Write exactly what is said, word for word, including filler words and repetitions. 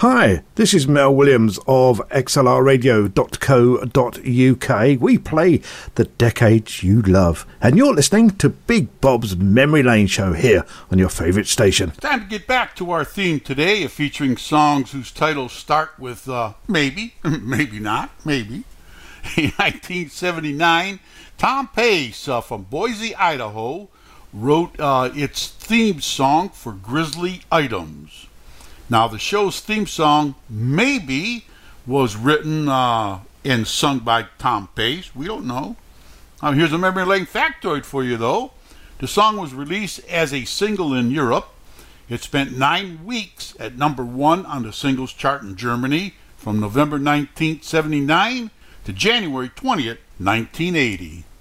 Hi, this is Mel Williams of x l r radio dot co dot u k. We play the decades you love, and you're listening to Big Bob's Memory Lane show here on your favourite station. Time to get back to our theme today, featuring songs whose titles start with uh, maybe, maybe not, maybe. In nineteen seventy-nine, Tom Pace uh, from Boise, Idaho, wrote uh, its theme song for Grizzly Items. Now, the show's theme song, Maybe, was written uh, and sung by Tom Pace. We don't know. Now, here's a memory lane factoid for you, though. The song was released as a single in Europe. It spent nine weeks at number one on the singles chart in Germany from November nineteenth, seventy-nine to January twentieth, nineteen eighty.